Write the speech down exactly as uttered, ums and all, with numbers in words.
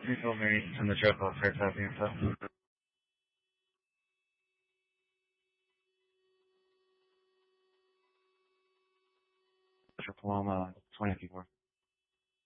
You told me in the trip off hair tapping and stuff. For Paloma, twenty fifty-four.